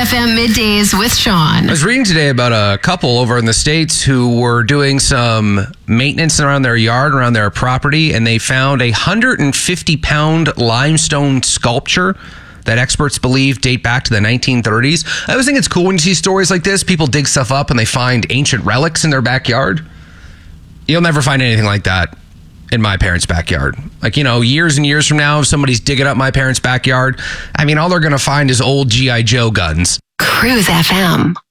FM Middays with Sean. I was reading today about a couple over in the States who were doing some maintenance around their yard, around their property, and they found a 150-pound limestone sculpture that experts believe date back to the 1930s. I always think it's cool when you see stories like this. People dig stuff up and they find ancient relics in their backyard. You'll never find anything like that in my parents' backyard. Like, years and years from now, if somebody's digging up my parents' backyard, all they're going to find is old G.I. Joe guns. Cruise FM.